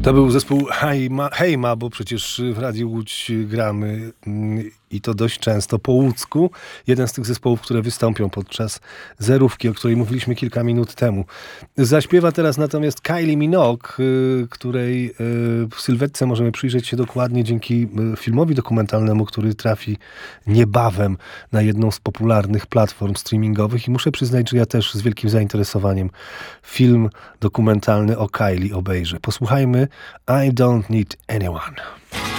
To był zespół Hejma, bo przecież w Radiu Łódź gramy i to dość często po łódzku. Jeden z tych zespołów, które wystąpią podczas zerówki, o której mówiliśmy kilka minut temu. Zaśpiewa teraz natomiast Kylie Minogue, której w sylwetce możemy przyjrzeć się dokładnie dzięki filmowi dokumentalnemu, który trafi niebawem na jedną z popularnych platform streamingowych i muszę przyznać, że ja też z wielkim zainteresowaniem film dokumentalny o Kylie obejrzę. Posłuchajmy I Don't Need Anyone.